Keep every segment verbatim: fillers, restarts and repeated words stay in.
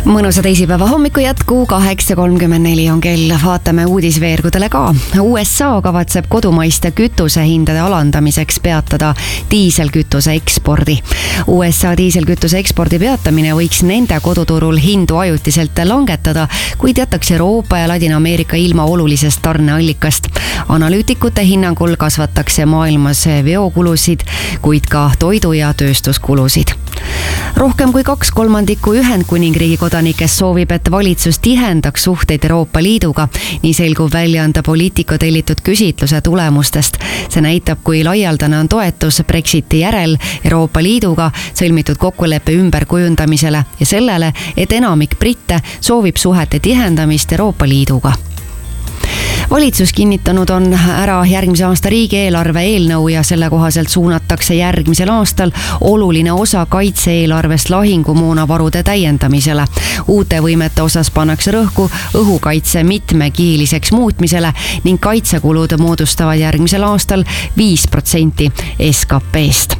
Mõnusa teisipäeva hommiku jätku, kaheksa kolmkümmend neli on kell, vaatame uudisveergudele ka. U S A kavatseb kodumaiste kütusehindade alandamiseks peatada diiselkütuse ekspordi. U S A diiselkütuse ekspordi peatamine võiks nende koduturul hindu ajutiselt langetada, kuid jätaks Euroopa ja Ladina-Ameerika ilma olulisest tarneallikast. Analüütikute hinnangul kasvatakse maailmas veokulusid, kuid ka toidu- ja tööstuskulusid. Rohkem kui kaks kolmandikku Ühendkuningriigi kodanikest soovib, et valitsus tihendaks suhteid Euroopa Liiduga. Nii selgub väljaanda Politico tellitud küsitluse tulemustest. See näitab, kui laialdane on toetus Brexiti järel Euroopa Liiduga sõlmitud kokkuleppe ümberkujundamisele ja sellele, et enamik britte soovib suhete tihendamist Euroopa Liiduga. Valitsus kinnitanud on ära järgmise aasta riigieelarve eelnõu ja selle kohaselt suunatakse järgmisel aastal oluline osa kaitse-eelarvest lahingumoonavarude täiendamisele. Uute võimete osas pannakse rõhku õhukaitse mitmekihiliseks muutmisele ning kaitsekulud moodustavad järgmisel aastal viis protsenti S K P-st.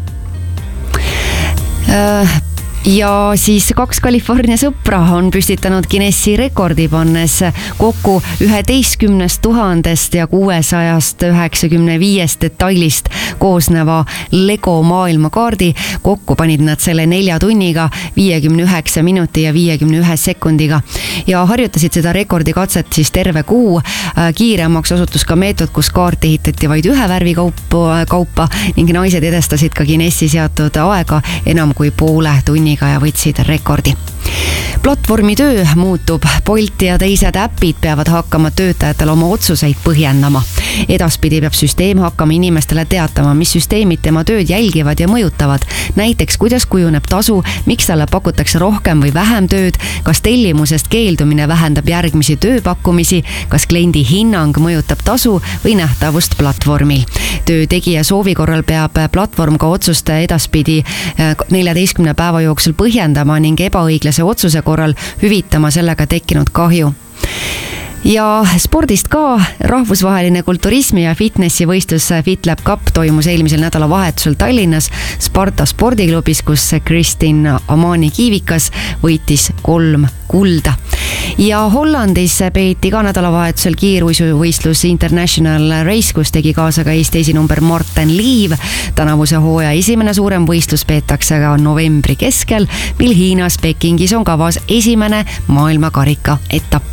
Ja siis kaks California sõpra on püstitanud Guinessi rekordi, pannes kokku üheteistkümnest tuhandest ja kuuesajast üheksakümne viiest detailist koosneva Lego maailmakaardi. Kokku panid nad selle nelja tunniga, viiekümne üheksa minuti ja viiekümne ühe sekundiga ja harjutasid seda rekordikatset siis terve kuu. Kiiremaks osutus ka meetod, kus kaarti ehitati vaid ühe värvi kaupa, kaupa ning naised edestasid ka Guinessi seatud aega enam kui poole tunni ja võtsid rekordi. Platvormi töö muutub. Bolt ja teised äpid peavad hakkama töötajatele oma otsuseid põhjendama. Edaspidi peab süsteem hakkama inimestele teatama, mis süsteemid tema tööd jälgivad ja mõjutavad. Näiteks, kuidas kujuneb tasu, miks talle pakutakse rohkem või vähem tööd, kas tellimusest keeldumine vähendab järgmisi tööpakkumisi, kas kliendi hinnang mõjutab tasu või nähtavust platvormil. Töö tegija soovi korral peab platvorm ka otsuste edaspidi neljateistkümne päeva jooksul põhjendama ning ebaõiglase otsuse korral hüvitama sellega tekkinud kahju. Ja spordist ka. Rahvusvaheline kulturismi ja fitnessi võistlus FitLab Cup toimus eelmisel nädala vahetusel Tallinnas Sparta spordiklubis, kus Kristin Amani-Kiivikas võitis kolm kulda. Ja Hollandis peeti ka nädalavahetusel kiiruisuvõistlus International Race, kus tegi kaasa ka Eesti esinumber Martin Liiv. Tänavuse hooaja esimene suurem võistlus peetakse ka novembri keskel, mil Hiinas Pekingis on kavas esimene maailmakarika etapp.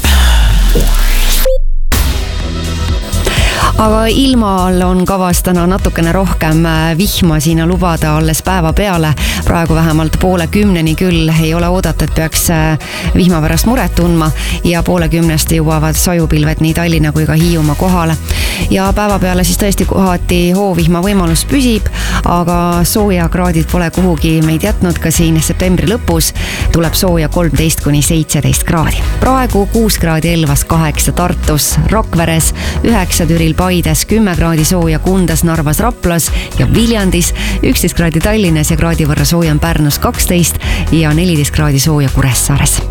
Aga ilmaal on kavas täna natukene rohkem vihma sinna lubada alles päeva peale. Praegu vähemalt poole kümneni küll ei ole oodata, et peaks vihma pärast muret tundma ja poole kümnest jõuavad sajupilved nii Tallinna kui ka Hiiumaa kohale. Ja päeva peale siis tõesti kohati hoovihma võimalus püsib, aga sooja kraadid pole kuhugi meid jätnud ka siin septembri lõpus. Tuleb sooja kolmteist kuni seitseteist kraadi. Praegu kuus kraadi Elvas, kaheksa Tartus, Rakveres, üheksa Türil, Paides, kümme kraadi sooja Kundas, Narvas, Raplas ja Viljandis, üksteist kraadi Tallinnas ja kraadi võrra sooja on Pärnus kaksteist ja neliteist kraadi sooja Kuressaares.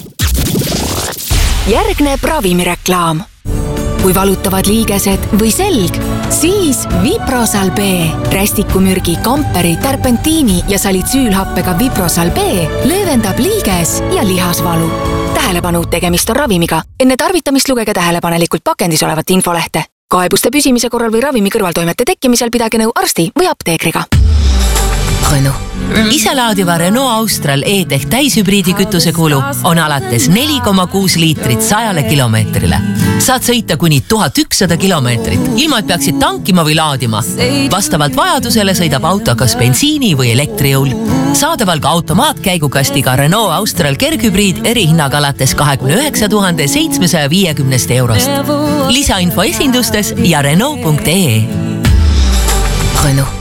Järgneb ravimireklaam. Kui valutavad liigesed või selg, siis Viprosal B. Rästikumürgi, kamperi, terpentiini ja salitsüülhappega Viprosal B löövendab liiges ja lihasvalu. Tähelepanu, tegemist on ravimiga. Enne tarvitamist lugege tähelepanelikult pakendis olevat infolehte. Kaebuste püsimise korral või ravimi kõrvaltoimete tekkimisel pidage nõu arsti või apteekriga. Renault. Iselaadiva Renault Austral E-Tech täishübriidi kütuse kulu on alates neli koma kuus liitrit sajale kilomeetrile. Saad sõita kuni tuhat ükssada kilomeetrit, ilma et peaksid tankima või laadima. Vastavalt vajadusele sõidab auto kas bensiini või elektrijõul. Saadaval ka automaatkäigukastiga Renault Austral kerghübriid erihinnaga alates kahekümne üheksa tuhande seitsmesaja viiekümnest eurost. Lisainfo esindustes ja Renault punkt ee. Renault.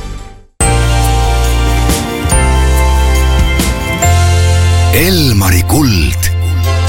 Elmari kuld.